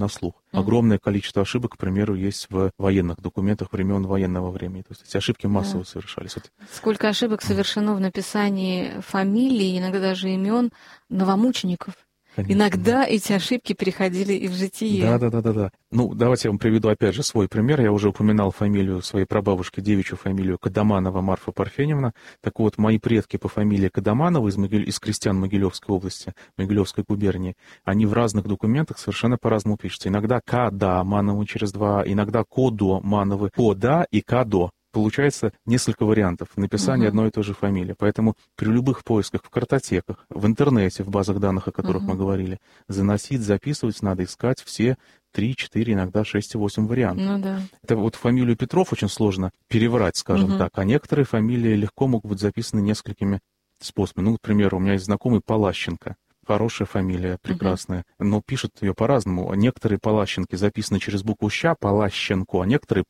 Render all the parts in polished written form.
на слух. Огромное количество ошибок, к примеру, есть в военных документах времен военного времени. То есть эти ошибки массово совершались. Сколько ошибок совершено в написании фамилий, иногда даже имен новомучеников. Конечно, иногда эти ошибки переходили и в житие. Да. Ну, давайте я вам приведу опять же свой пример. Я уже упоминал фамилию своей прабабушки, девичью фамилию Кадаманова Марфа Парфеневна. Так вот, мои предки по фамилии Кадаманова из крестьян Могилевской области, Могилевской губернии, они в разных документах совершенно по-разному пишутся. Иногда Кадамановы через два, иногда Кодомановы, Кода и Кадо. Получается несколько вариантов написания одной и той же фамилии. Поэтому при любых поисках в картотеках, в интернете, в базах данных, о которых мы говорили, заносить, записывать, надо искать все 3, 4, иногда 6 и 8 вариантов. Ну, да. Это вот фамилию Петров очень сложно переврать, скажем так, а некоторые фамилии легко могут быть записаны несколькими способами. Ну, к примеру, у меня есть знакомый Палащенко. Хорошая фамилия, прекрасная, но пишут ее по-разному. Некоторые Палащенки записаны через букву «щ», Палащенко, а некоторые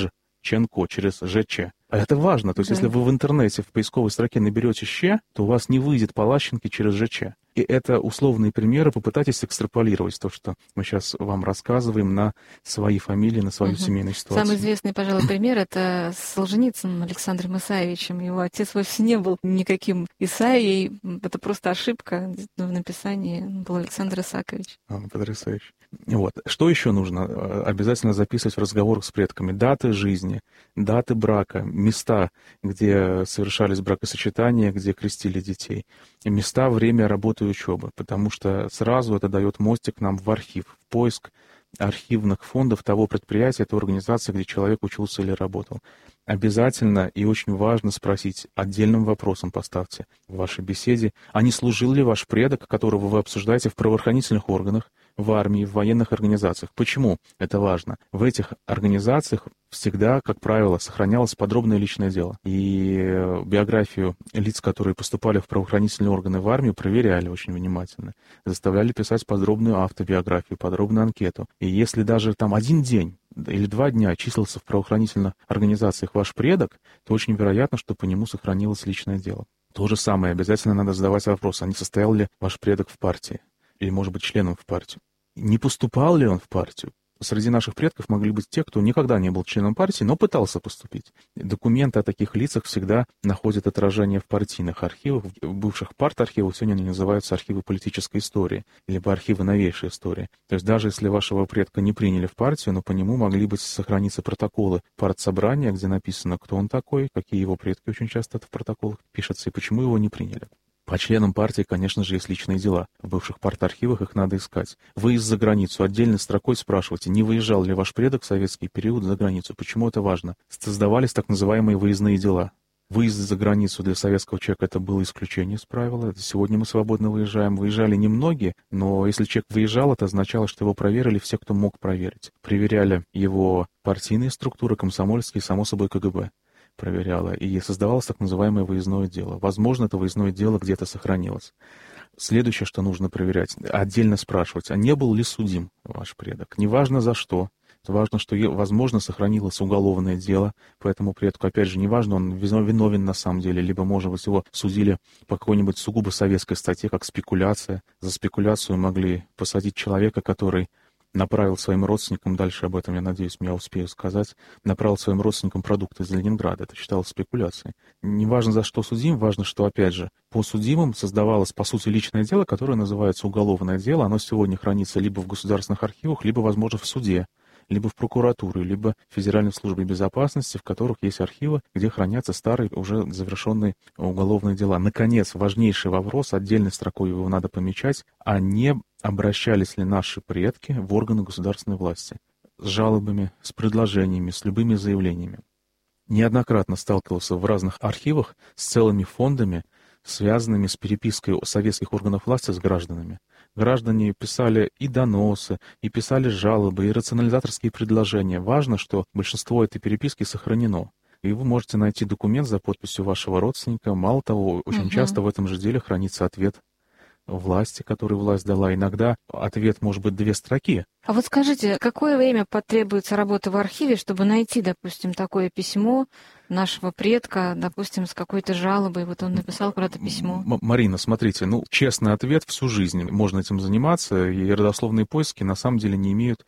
Ченко через ЖЧ. А это важно. То есть, если вы в интернете в поисковой строке наберете «щ», то у вас не выйдет Палащенки через ЖЧ. И это условные примеры. Попытайтесь экстраполировать то, что мы сейчас вам рассказываем, на свои фамилии, на свою семейную ситуацию. Самый известный, пожалуй, пример — это с Солженицыным Александром Исаевичем. Его отец вовсе не был никаким Исаией. Это просто ошибка в написании. Был Александр Исаакович. Потрясающе. Вот. Что еще нужно? Обязательно записывать в разговорах с предками. Даты жизни, даты брака, места, где совершались бракосочетания, где крестили детей. И места, время работы и учебы. Потому что сразу это дает мостик нам в архив, в поиск архивных фондов того предприятия, той организации, где человек учился или работал. Обязательно и очень важно спросить, отдельным вопросом поставьте в вашей беседе, а не служил ли ваш предок, которого вы обсуждаете в правоохранительных органах, в армии, в военных организациях. Почему это важно? В этих организациях всегда, как правило, сохранялось подробное личное дело. И биографию лиц, которые поступали в правоохранительные органы в армию, проверяли очень внимательно. Заставляли писать подробную автобиографию, подробную анкету. И если даже там 1 день или 2 дня числился в правоохранительных организациях ваш предок, то очень вероятно, что по нему сохранилось личное дело. То же самое, обязательно надо задавать вопрос, а не состоял ли ваш предок в партии? Или, может быть, членом в партию? Не поступал ли он в партию? Среди наших предков могли быть те, кто никогда не был членом партии, но пытался поступить. Документы о таких лицах всегда находят отражение в партийных архивах. В бывших партархивах сегодня они называются архивы политической истории, либо архивы новейшей истории. То есть даже если вашего предка не приняли в партию, но по нему могли быть сохраниться протоколы партсобрания, где написано, кто он такой, какие его предки, очень часто это в протоколах пишется, и почему его не приняли. По членам партии, конечно же, есть личные дела. В бывших партархивах их надо искать. Выезд за границу. Отдельной строкой спрашивайте, не выезжал ли ваш предок в советский период за границу. Почему это важно? Создавались так называемые выездные дела. Выезд за границу для советского человека — это было исключение из правила. Сегодня мы свободно выезжаем. Выезжали немногие, но если человек выезжал, это означало, что его проверили все, кто мог проверить. Проверяли его партийные структуры, комсомольские, само собой, КГБ. Проверяла, и создавалось так называемое выездное дело. Возможно, это выездное дело где-то сохранилось. Следующее, что нужно проверять, отдельно спрашивать, а не был ли судим ваш предок? Неважно за что. Важно, что, возможно, сохранилось уголовное дело по этому предку. Опять же, неважно, он виновен на самом деле, либо, может быть, его судили по какой-нибудь сугубо советской статье, как спекуляция. За спекуляцию могли посадить человека, который направил своим родственникам, дальше об этом, я надеюсь, я успею сказать, направил своим родственникам продукты из Ленинграда. Это считалось спекуляцией. Не важно, за что судим, важно, что, опять же, по судимым создавалось, по сути, личное дело, которое называется уголовное дело. Оно сегодня хранится либо в государственных архивах, либо, возможно, в суде, либо в прокуратуре, либо в Федеральной службе безопасности, в которых есть архивы, где хранятся старые, уже завершенные уголовные дела. Наконец, важнейший вопрос, отдельной строкой его надо помечать, а не обращались ли наши предки в органы государственной власти с жалобами, с предложениями, с любыми заявлениями. Неоднократно сталкивался в разных архивах с целыми фондами, связанными с перепиской советских органов власти с гражданами. Граждане писали и доносы, и писали жалобы, и рационализаторские предложения. Важно, что большинство этой переписки сохранено. И вы можете найти документ за подписью вашего родственника. Мало того, очень часто в этом же деле хранится ответ власти, которой власть дала. Иногда ответ может быть 2 строки. А вот скажите, какое время потребуется работы в архиве, чтобы найти, допустим, такое письмо нашего предка, допустим, с какой-то жалобой? Вот он написал куда-то письмо. Марина, смотрите, честный ответ всю жизнь. Можно этим заниматься, и родословные поиски на самом деле не имеют